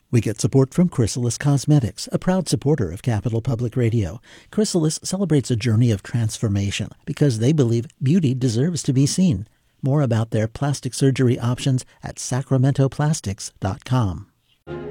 We get support from Chrysalis Cosmetics, a proud supporter of Capital Public Radio. Chrysalis celebrates a journey of transformation because they believe beauty deserves to be seen. More about their plastic surgery options at sacramentoplastics.com.